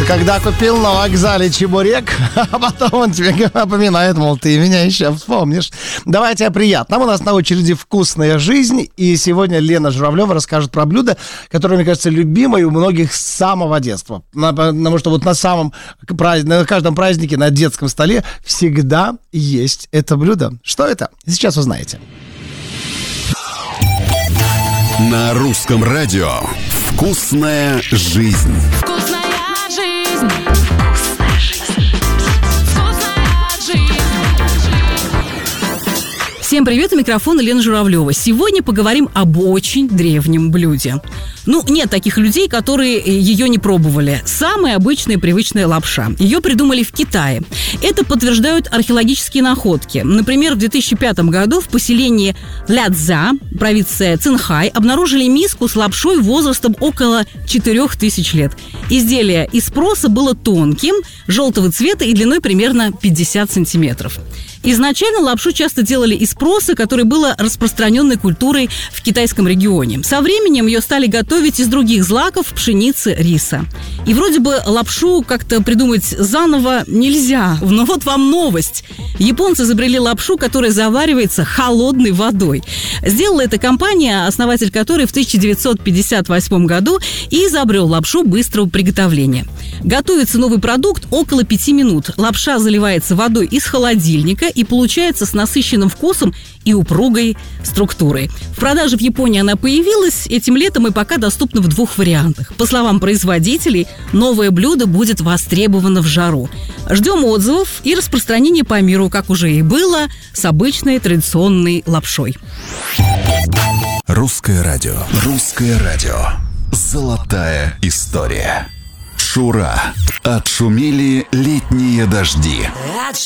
Когда купил на вокзале чебурек, а потом он тебе напоминает, мол, ты меня еще вспомнишь. Давайте о приятном. У нас на очереди «Вкусная жизнь». И сегодня Лена Журавлева расскажет про блюдо, которое, мне кажется, любимое у многих с самого детства. Потому что вот на каждом празднике на детском столе всегда есть это блюдо. Что это? Сейчас узнаете. На русском радио «Вкусная жизнь». Всем привет, у микрофона Лена Журавлева. Сегодня поговорим об очень древнем блюде. Нет таких людей, которые ее не пробовали. Самая обычная и привычная лапша. Ее придумали в Китае. Это подтверждают археологические находки. Например, в 2005 году в поселении Лядза, провинция Цинхай, обнаружили миску с лапшой возрастом около 4000 лет. Изделие из проса было тонким, желтого цвета и длиной примерно 50 сантиметров. Изначально лапшу часто делали из проса, который было распространенной культурой в китайском регионе. Со временем ее стали готовить из других злаков, пшеницы, риса. И вроде бы лапшу как-то придумать заново нельзя. Но вот вам новость. Японцы изобрели лапшу, которая заваривается холодной водой. Сделала эта компания, основатель которой в 1958 году и изобрел лапшу быстрого приготовления. Готовится новый продукт около 5 минут. Лапша заливается водой из холодильника и получается с насыщенным вкусом и упругой структурой. В продаже в Японии она появилась этим летом и пока доступна в 2 вариантах. По словам производителей, новое блюдо будет востребовано в жару. Ждем отзывов и распространения по миру, как уже и было, с обычной традиционной лапшой. Русское радио. Русское радио. Золотая история. Шура. Отшумели летние дожди.